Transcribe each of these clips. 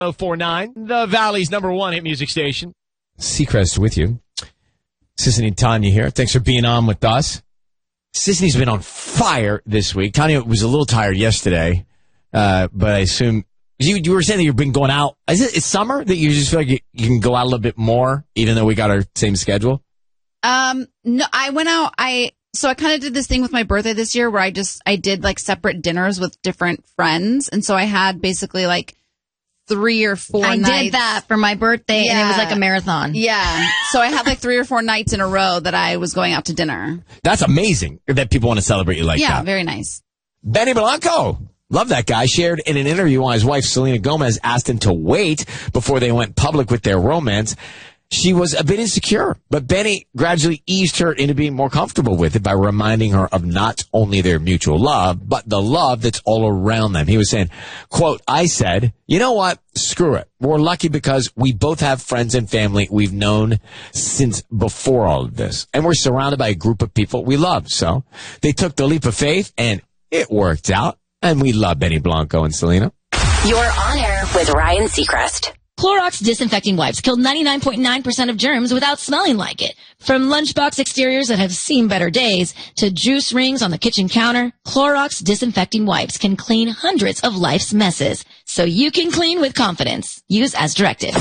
1049, the Valley's #1 hit music station. Seacrest with you. Sissany and Tanya here. Thanks for being on with us. Sissany's been on fire this week. Tanya was a little tired yesterday, but I assume you were saying that you've been going out. It's summer that you just feel like you can go out a little bit more, even though we got our same schedule? No, I went out. So I kind of did this thing with my birthday this year where I did like separate dinners with different friends. And so I had basically like 3 or 4 nights. I did that for my birthday, and it was like a marathon. Yeah. So I had like 3 or 4 nights in a row that I was going out to dinner. That's amazing that people want to celebrate you like that. Yeah, very nice. Benny Blanco, love that guy, shared in an interview why his wife Selena Gomez asked him to wait before they went public with their romance. She was a bit insecure, but Benny gradually eased her into being more comfortable with it by reminding her of not only their mutual love, but the love that's all around them. He was saying, quote, I said, you know what? Screw it. We're lucky because we both have friends and family we've known since before all of this. And we're surrounded by a group of people we love. So they took the leap of faith and it worked out. And we love Benny Blanco and Selena. You're on air with Ryan Seacrest. Clorox disinfecting wipes killed 99.9% of germs without smelling like it. From lunchbox exteriors that have seen better days to juice rings on the kitchen counter, Clorox disinfecting wipes can clean hundreds of life's messes. So you can clean with confidence. Use as directed.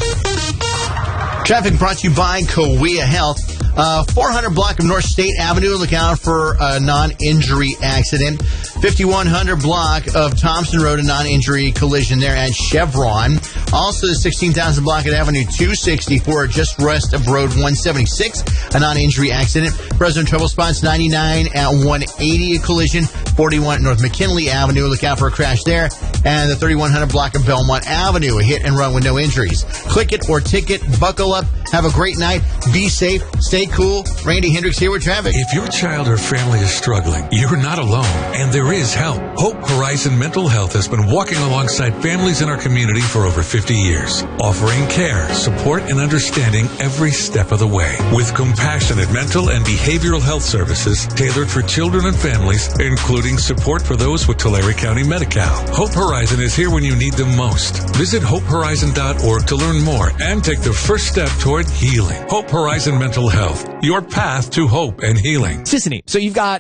Traffic brought to you by Kawea Health. 400 block of North State Avenue. Look out for a non-injury accident. 5100 block of Thompson Road, a non-injury collision there at Chevron. Also, the 16,000 block at Avenue 264, just west of Road 176, a non-injury accident. President Trouble Spots 99 at 180, a collision. 41 North McKinley Avenue. Look out for a crash there. And the 3100 block of Belmont Avenue, a hit and run with no injuries. Click it or ticket. Buckle up. Have a great night. Be safe. Stay cool. Randy Hendricks here with traffic. If your child or family is struggling, you're not alone, and there is help. Hope Horizon Mental Health has been walking alongside families in our community for over 50 years, offering care, support, and understanding every step of the way. With compassionate mental and behavioral health services tailored for children and families, including support for those with Tulare County Medi-Cal. Hope Horizon is here when you need them most. Visit hopehorizon.org to learn more and take the first step toward healing. Hope Horizon Mental Health, your path to hope and healing. Sissany, so you've got